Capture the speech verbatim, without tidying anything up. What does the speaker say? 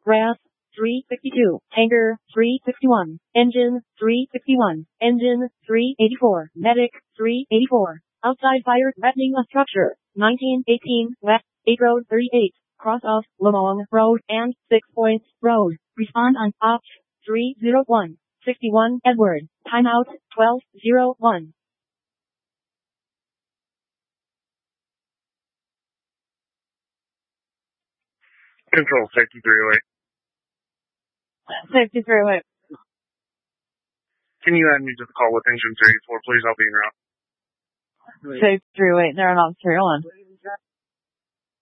Grass, three sixty-two. Tanker, three sixty-one. Engine, three sixty-one. Engine, three eighty-four. Medic, three eighty-four. Outside fire threatening a structure. nineteen eighteen West eight Road thirty-eight. Cross off Lamong Road and Six Points Road. Respond on ops three oh one. sixty-one Edward. Timeout twelve oh one. Control safety three oh eight. Safety three oh eight. Can you add me to the call with engine three eighty-four, please? I'll be en route. Safety three oh eight. They're on three oh one.